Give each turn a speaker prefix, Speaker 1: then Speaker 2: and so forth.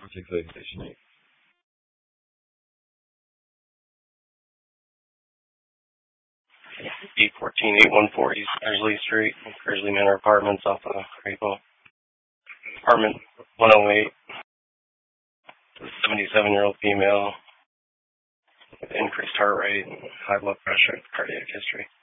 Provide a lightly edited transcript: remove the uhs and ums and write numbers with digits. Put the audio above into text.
Speaker 1: 6 Station 8.
Speaker 2: B14814 East Kersley Street, Kersley Manor Apartments off of Crapo. Apartment 108. 77-year-old female with increased heart rate, high blood pressure, cardiac history.